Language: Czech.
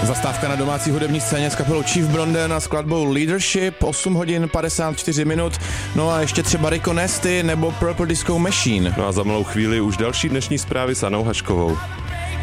Zastávka na domácí hudební scéně s kapelou Chief Brondon a skladbou Leadership, 8 hodin 54 minut, no a ještě třeba Rico Nasty nebo Purple Disco Machine. No a za malou chvíli už další dnešní zprávy s Anou Haškovou.